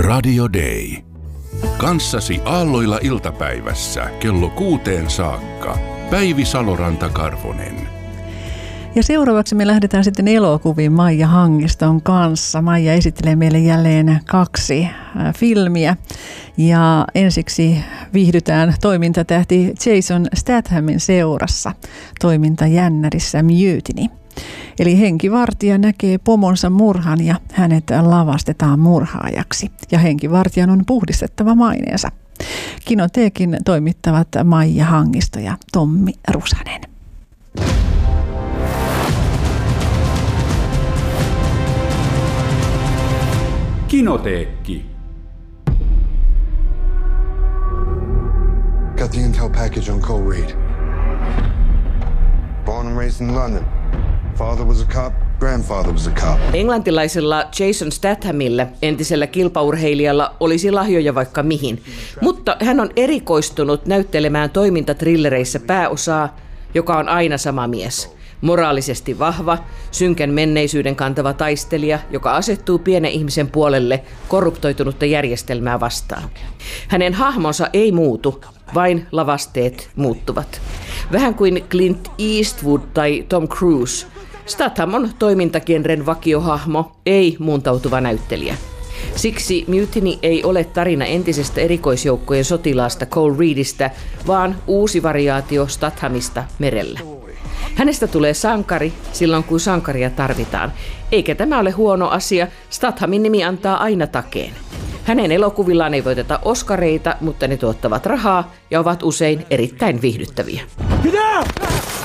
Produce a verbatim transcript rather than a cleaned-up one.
Radio Day. Kanssasi aalloilla iltapäivässä kello kuuteen saakka. Päivi Saloranta-Karvonen. Ja seuraavaksi me lähdetään sitten elokuviin Maija Hangiston kanssa. Maija esittelee meille jälleen kaksi äh, filmiä. Ja ensiksi viihdytään toimintatähti Jason Stathamin seurassa toimintajännärissä Mutiny. Eli henkivartija näkee pomonsa murhan ja hänet lavastetaan murhaajaksi. Ja henkivartijan on puhdistettava maineensa. Kinoteekin toimittavat Maija Hangisto ja Tommi Rusanen. Kinoteekki. Got the intel package on Cole Reed. Born and raised in London. Father was a cop, grandfather was a cop. Englantilaisella Jason Stathamilla, entisellä kilpaurheilijalla, olisi lahjoja vaikka mihin. Mutta hän on erikoistunut näyttelemään toimintatrillereissä pääosaa, joka on aina sama mies. Moraalisesti vahva, synkän menneisyyden kantava taistelija, joka asettuu pienen ihmisen puolelle korruptoitunutta järjestelmää vastaan. Hänen hahmonsa ei muutu, vain lavasteet muuttuvat. Vähän kuin Clint Eastwood tai Tom Cruise, Statham on toimintagenren vakiohahmo, ei muuntautuva näyttelijä. Siksi Mutiny ei ole tarina entisestä erikoisjoukkojen sotilaasta Cole Reedistä, vaan uusi variaatio Stathamista merellä. Hänestä tulee sankari silloin, kun sankaria tarvitaan. Eikä tämä ole huono asia, Stathamin nimi antaa aina takeen. Hänen elokuvillaan ei voiteta Oscareita, mutta ne tuottavat rahaa ja ovat usein erittäin viihdyttäviä.